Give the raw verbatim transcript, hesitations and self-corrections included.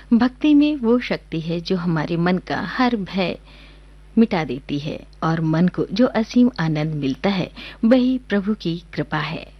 भक्ति में वो शक्ति है जो हमारे मन का हर भय मिटा देती है और मन को जो असीम आनंद मिलता है वही प्रभु की कृपा है।